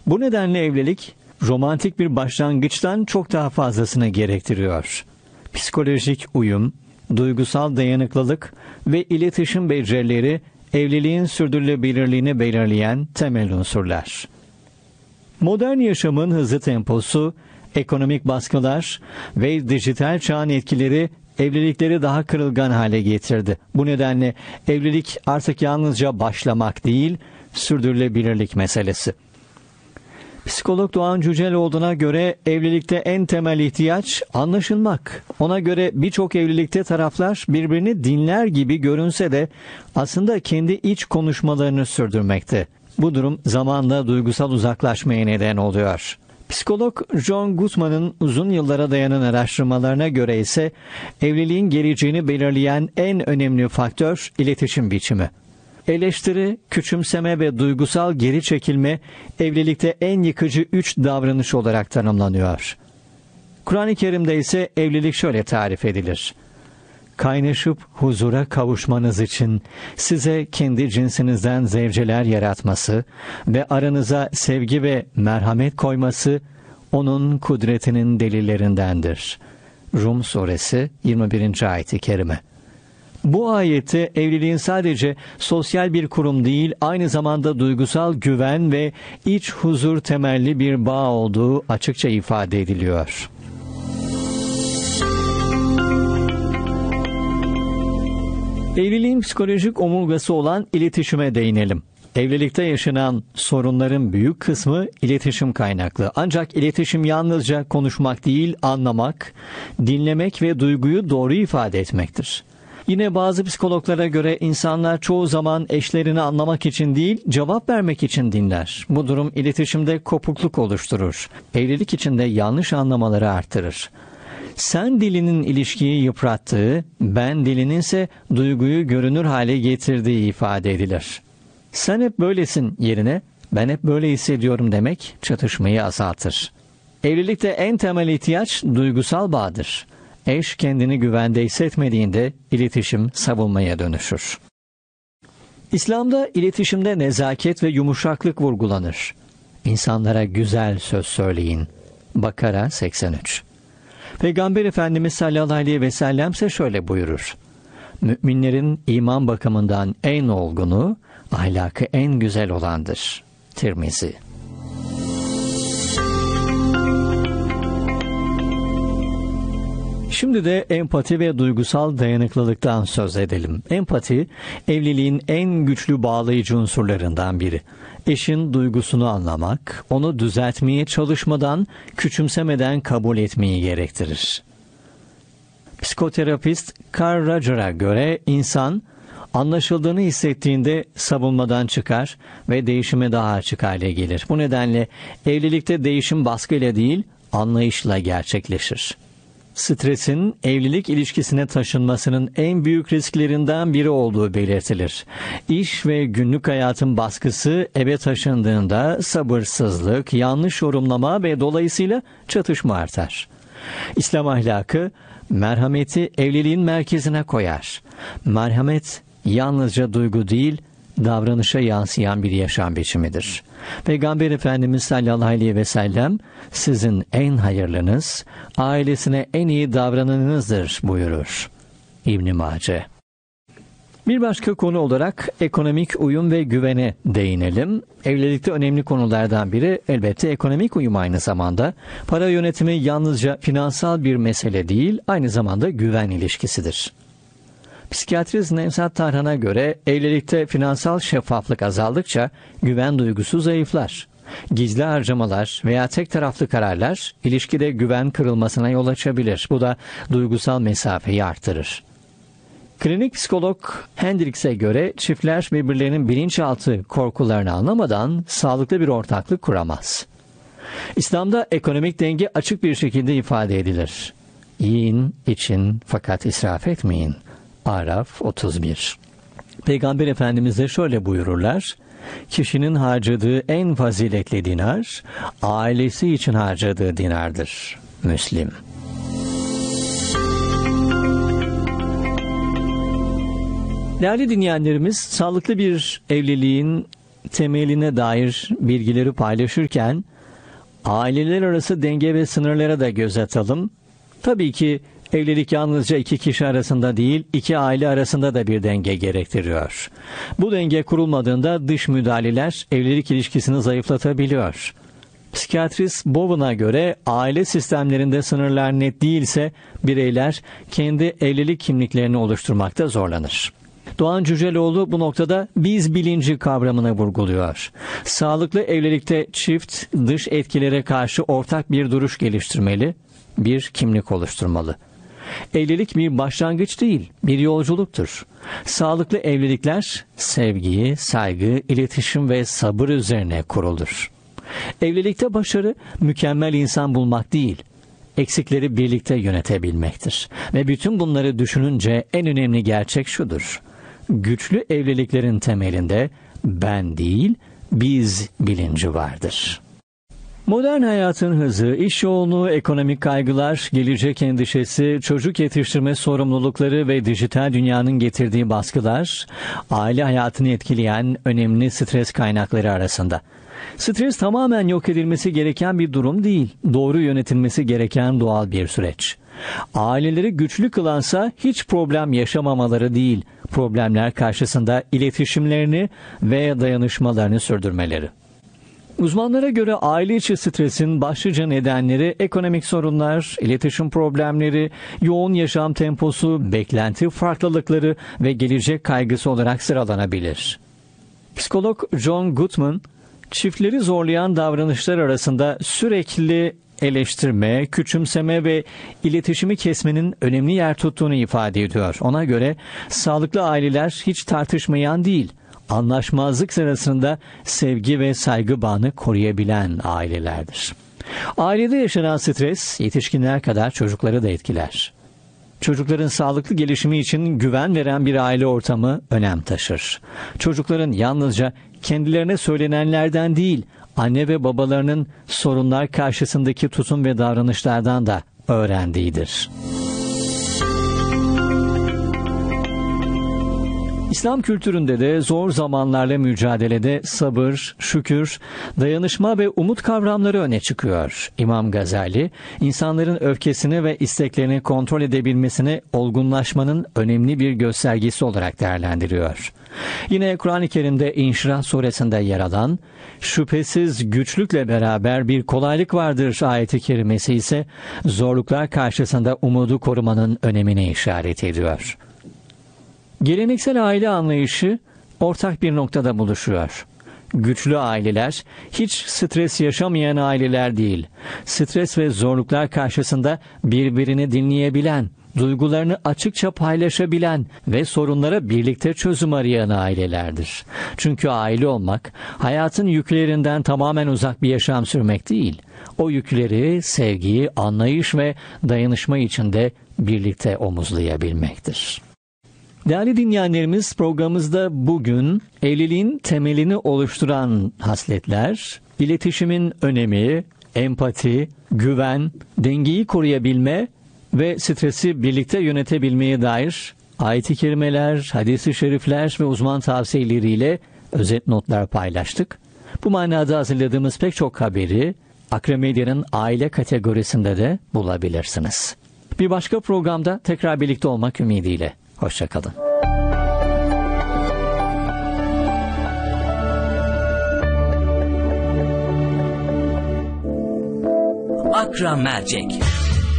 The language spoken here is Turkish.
Bu nedenle evlilik romantik bir başlangıçtan çok daha fazlasını gerektiriyor. Psikolojik uyum, duygusal dayanıklılık ve iletişim becerileri evliliğin sürdürülebilirliğini belirleyen temel unsurlar. Modern yaşamın hızlı temposu, ekonomik baskılar ve dijital çağın etkileri evlilikleri daha kırılgan hale getirdi. Bu nedenle evlilik artık yalnızca başlamak değil, sürdürülebilirlik meselesi. Psikolog Doğan Cüceloğlu'na göre evlilikte en temel ihtiyaç anlaşılmak. Ona göre birçok evlilikte taraflar birbirini dinler gibi görünse de aslında kendi iç konuşmalarını sürdürmekte. Bu durum zamanla duygusal uzaklaşmaya neden oluyor. Psikolog John Gottman'ın uzun yıllara dayanan araştırmalarına göre ise evliliğin geleceğini belirleyen en önemli faktör iletişim biçimi. Eleştiri, küçümseme ve duygusal geri çekilme evlilikte en yıkıcı 3 davranış olarak tanımlanıyor. Kur'an-ı Kerim'de ise evlilik şöyle tarif edilir. Kaynaşıp huzura kavuşmanız için size kendi cinsinizden zevceler yaratması ve aranıza sevgi ve merhamet koyması onun kudretinin delillerindendir. Rum suresi 21. ayet-i kerime. Bu ayette evliliğin sadece sosyal bir kurum değil, aynı zamanda duygusal güven ve iç huzur temelli bir bağ olduğu açıkça ifade ediliyor. Evliliğin psikolojik omurgası olan iletişime değinelim. Evlilikte yaşanan sorunların büyük kısmı iletişim kaynaklı. Ancak iletişim yalnızca konuşmak değil, anlamak, dinlemek ve duyguyu doğru ifade etmektir. Yine bazı psikologlara göre insanlar çoğu zaman eşlerini anlamak için değil, cevap vermek için dinler. Bu durum iletişimde kopukluk oluşturur. Evlilik içinde yanlış anlamaları artırır. Sen dilinin ilişkiyi yıprattığı, ben dilinin ise duyguyu görünür hale getirdiği ifade edilir. Sen hep böylesin yerine ben hep böyle hissediyorum demek çatışmayı azaltır. Evlilikte en temel ihtiyaç duygusal bağdır. Eş kendini güvende hissetmediğinde iletişim savunmaya dönüşür. İslam'da iletişimde nezaket ve yumuşaklık vurgulanır. İnsanlara güzel söz söyleyin. Bakara 83. Peygamber Efendimiz sallallahu aleyhi ve sellem ise şöyle buyurur. Müminlerin iman bakımından en olgunu, ahlakı en güzel olandır. Tirmizi. Şimdi de empati ve duygusal dayanıklılıktan söz edelim. Empati, evliliğin en güçlü bağlayıcı unsurlarından biri. Eşin duygusunu anlamak, onu düzeltmeye çalışmadan, küçümsemeden kabul etmeyi gerektirir. Psikoterapist Carl Roger'a göre insan, anlaşıldığını hissettiğinde savunmadan çıkar ve değişime daha açık hale gelir. Bu nedenle evlilikte değişim baskıyla değil, anlayışla gerçekleşir. Stresin evlilik ilişkisine taşınmasının en büyük risklerinden biri olduğu belirtilir. İş ve günlük hayatın baskısı eve taşındığında sabırsızlık, yanlış yorumlama ve dolayısıyla çatışma artar. İslam ahlakı merhameti evliliğin merkezine koyar. Merhamet yalnızca duygu değil, davranışa yansıyan bir yaşam biçimidir. Peygamber Efendimiz sallallahu aleyhi ve sellem sizin en hayırlınız, ailesine en iyi davrananınızdır buyurur. İbn-i Mace. Bir başka konu olarak ekonomik uyum ve güvene değinelim. Evlilikte önemli konulardan biri elbette ekonomik uyum aynı zamanda. Para yönetimi yalnızca finansal bir mesele değil, aynı zamanda güven ilişkisidir. Psikiyatrist Nevzat Tarhan'a göre evlilikte finansal şeffaflık azaldıkça güven duygusu zayıflar. Gizli harcamalar veya tek taraflı kararlar ilişkide güven kırılmasına yol açabilir. Bu da duygusal mesafeyi artırır. Klinik psikolog Hendricks'e göre çiftler birbirlerinin bilinçaltı korkularını anlamadan sağlıklı bir ortaklık kuramaz. İslam'da ekonomik denge açık bir şekilde ifade edilir. Yiyin, için fakat israf etmeyin. Araf 31. Peygamber Efendimiz de şöyle buyururlar. Kişinin harcadığı en faziletli dinar, ailesi için harcadığı dinardır. Müslim. Değerli dinleyenlerimiz, sağlıklı bir evliliğin temeline dair bilgileri paylaşırken aileler arası denge ve sınırlara da göz atalım. Tabii ki evlilik yalnızca iki kişi arasında değil, iki aile arasında da bir denge gerektiriyor. Bu denge kurulmadığında dış müdahaleler evlilik ilişkisini zayıflatabiliyor. Psikiyatrist Bowen'a göre aile sistemlerinde sınırlar net değilse bireyler kendi evlilik kimliklerini oluşturmakta zorlanır. Doğan Cüceloğlu bu noktada biz bilinci kavramını vurguluyor. Sağlıklı evlilikte çift dış etkilere karşı ortak bir duruş geliştirmeli, bir kimlik oluşturmalı. Evlilik bir başlangıç değil, bir yolculuktur. Sağlıklı evlilikler sevgi, saygı, iletişim ve sabır üzerine kurulur. Evlilikte başarı mükemmel insan bulmak değil, eksikleri birlikte yönetebilmektir. Ve bütün bunları düşününce en önemli gerçek şudur: güçlü evliliklerin temelinde ben değil, biz bilinci vardır. Modern hayatın hızı, iş yoğunluğu, ekonomik kaygılar, gelecek endişesi, çocuk yetiştirme sorumlulukları ve dijital dünyanın getirdiği baskılar, aile hayatını etkileyen önemli stres kaynakları arasında. Stres tamamen yok edilmesi gereken bir durum değil, doğru yönetilmesi gereken doğal bir süreç. Aileleri güçlü kılansa hiç problem yaşamamaları değil, problemler karşısında iletişimlerini ve dayanışmalarını sürdürmeleri. Uzmanlara göre aile içi stresin başlıca nedenleri ekonomik sorunlar, iletişim problemleri, yoğun yaşam temposu, beklenti farklılıkları ve gelecek kaygısı olarak sıralanabilir. Psikolog John Gottman, çiftleri zorlayan davranışlar arasında sürekli eleştirme, küçümseme ve iletişimi kesmenin önemli yer tuttuğunu ifade ediyor. Ona göre sağlıklı aileler hiç tartışmayan değil, anlaşmazlık sırasında sevgi ve saygı bağını koruyabilen ailelerdir. Ailede yaşanan stres yetişkinler kadar çocukları da etkiler. Çocukların sağlıklı gelişimi için güven veren bir aile ortamı önem taşır. Çocukların yalnızca kendilerine söylenenlerden değil, anne ve babalarının sorunlar karşısındaki tutum ve davranışlardan da öğrendiğidir. İslam kültüründe de zor zamanlarla mücadelede sabır, şükür, dayanışma ve umut kavramları öne çıkıyor. İmam Gazali, insanların öfkesini ve isteklerini kontrol edebilmesini olgunlaşmanın önemli bir göstergesi olarak değerlendiriyor. Yine Kur'an-ı Kerim'de İnşirah suresinde yer alan, şüphesiz güçlükle beraber bir kolaylık vardır ayeti kerimesi ise zorluklar karşısında umudu korumanın önemine işaret ediyor. Geleneksel aile anlayışı ortak bir noktada buluşuyor. Güçlü aileler hiç stres yaşamayan aileler değil, stres ve zorluklar karşısında birbirini dinleyebilen, duygularını açıkça paylaşabilen ve sorunlara birlikte çözüm arayan ailelerdir. Çünkü aile olmak, hayatın yüklerinden tamamen uzak bir yaşam sürmek değil, o yükleri sevgi, anlayış ve dayanışma içinde birlikte omuzlayabilmektir. Değerli dinleyenlerimiz, programımızda bugün evliliğin temelini oluşturan hasletler, iletişimin önemi, empati, güven, dengeyi koruyabilme ve stresi birlikte yönetebilmeye dair ayet-i kerimeler, hadis-i şerifler ve uzman tavsiyeleriyle özet notlar paylaştık. Bu manada hazırladığımız pek çok haberi Akremedya'nın aile kategorisinde de bulabilirsiniz. Bir başka programda tekrar birlikte olmak ümidiyle. Hoşça kalın. Akra Mercek.